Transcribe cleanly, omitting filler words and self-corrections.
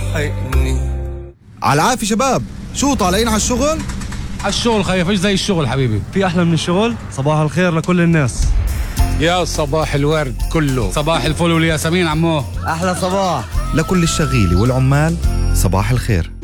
لاحقني. على العافية شباب، شو طالعين على الشغل؟ على الشغل خيف، ايش زي الشغل حبيبي؟ في أحلى من الشغل؟ صباح الخير لكل الناس. يا صباح الورد كله، صباح الفل والياسمين عمو. أحلى صباح لكل الشغيلة والعمال صباح الخير.